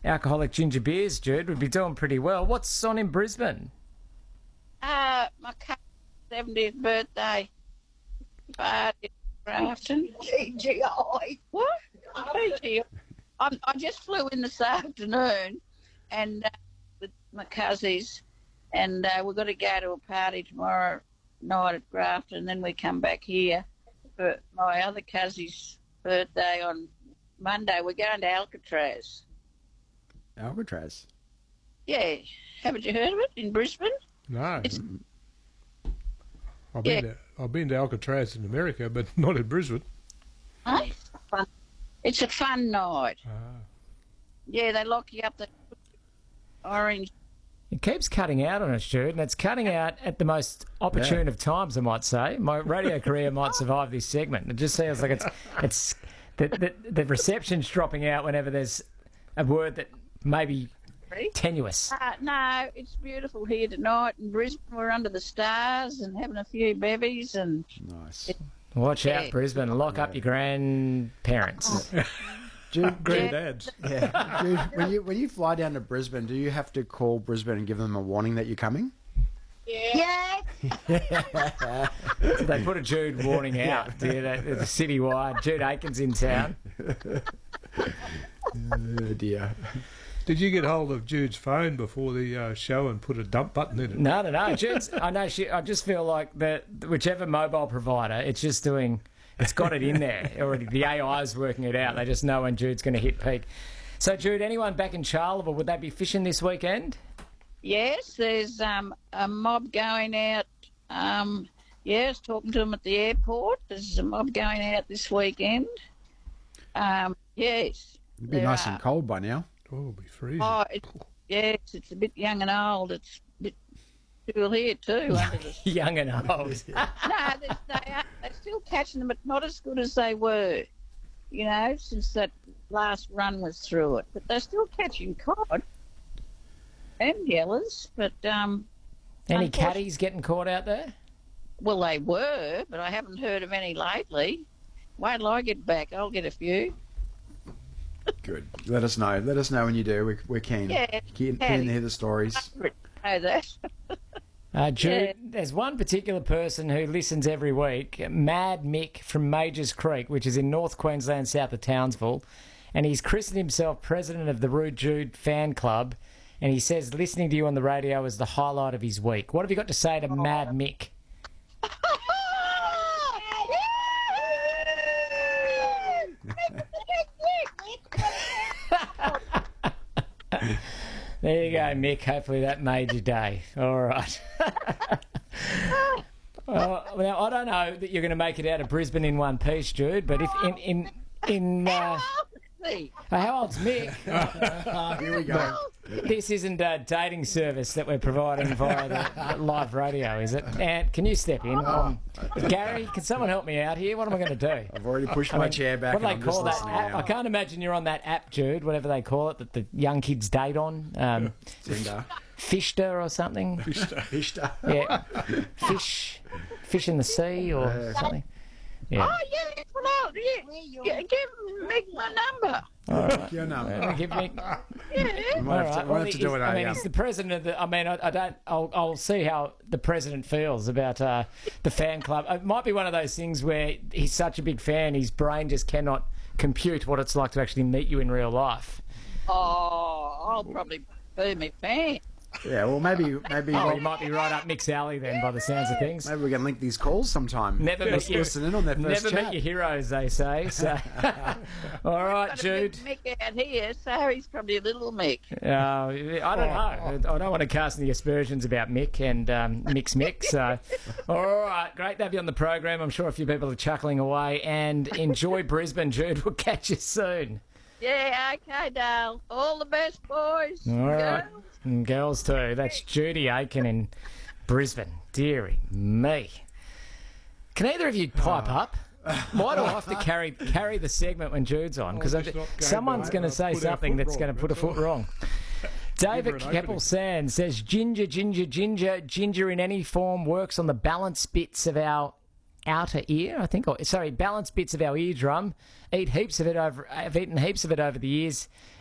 alcoholic ginger beers, Jude, would be doing pretty well. What's on in Brisbane? My cousin's 70th birthday party in Grafton. TGI. What? TGI. I just flew in this afternoon and with my cousins, and we've got to go to a party tomorrow night at Grafton, and then we come back here for my other cousin's birthday on Monday. We're going to Alcatraz. Alcatraz? Yeah. Haven't you heard of it in Brisbane? No. It's- I've been to Alcatraz in America, but not in Brisbane. Huh? It's a fun night. Yeah, they lock you up the orange. It keeps cutting out on us, Jude, and it's cutting out at the most opportune of times, I might say. My radio career might survive this segment. It just sounds like it's the reception's dropping out whenever there's a word that may be tenuous. No, it's beautiful here tonight in Brisbane. We're under the stars and having a few bevies and... Nice. Watch out, Brisbane. Lock up your grandparents. Jude, Granddads. yeah. Jude, when you fly down to Brisbane, do you have to call Brisbane and give them a warning that you're coming? Yeah. They put a Jude warning out. The citywide. Jude Aiken's in town. Oh, dear. Did you get hold of Jude's phone before the show and put a dump button in it? No. Jude's, I know. I just feel like whichever mobile provider, it's just doing. It's got it in there already. The AI is working it out. They just know when Jude's going to hit peak. So, Jude, anyone back in Charleville, would they be fishing this weekend? Yes, there's a mob going out. Yes, talking to them at the airport. There's a mob going out this weekend. Yes. It'd be nice and cold by now. Oh, it'll be freezing. Oh, yes, it's a bit young and old. It's a bit cool here too. Under the... Young and old. No, they're still catching them, but not as good as they were, since that last run was through it. But they're still catching cod and yellers. But Any caddies getting caught out there? well, they were, but I haven't heard of any lately. Wait till I get back. I'll get a few. Good. Let us know. Let us know when you do. We're keen. Yeah, Keen to hear the stories. Know that. Jude, Yeah. there's one particular person who listens every week, Mad Mick from Majors Creek, which is in North Queensland, south of Townsville, and he's christened himself president of the Rude Jude fan club, and he says listening to you on the radio is the highlight of his week. What have you got to say to Mad Mick? There you go, Mick. Hopefully that made your day. All right. Now, I don't know that you're going to make it out of Brisbane in one piece, Jude, but if how old's Mick? Here we go. This isn't a dating service that we're providing via the live radio, is it? And can you step in? Gary, can someone help me out here? What am I going to do? I've already pushed my chair back. What do and they I'm just call that listening app? now. I can't imagine you're on that app, Jude, whatever they call it, that the young kids date on. Tinder. Fishter or something. Fishter. Yeah. Fish in the sea or something. Yeah. Oh, yeah, well, yeah, give Mick my number. Your number. Give me. Yeah. We might have to do it. I mean, he's the president of the. I mean, I don't. I'll see how the president feels about the fan club. It might be one of those things where he's such a big fan, his brain just cannot compute what it's like to actually meet you in real life. Oh, I'll probably be my fan. Yeah, well, maybe Oh, you might be right up Mick's alley then, by the sounds of things. maybe we can link these calls sometime. Never meet your, listen in on that first never chat. meet your heroes, they say. So, all right, Got a Jude. big Mick out here, so he's probably a little Mick. I don't know. I don't want to cast any aspersions about Mick and Mick. So, all right, great to have you on the program. I'm sure a few people are chuckling away. And enjoy Brisbane, Jude. We'll catch you soon. Yeah, okay, Dale. All the best, boys. All right. Girls. And girls too. That's Judy Aiken in Brisbane. Dearie me. Can either of you pipe up? Why do I have to carry the segment when Jude's on? Because someone's going to say something that's going to put a foot wrong. David Keppel Sand says ginger in any form works on the balance bits of our outer ear, I think. Balance bits of our eardrum. I've eaten heaps of it over the years.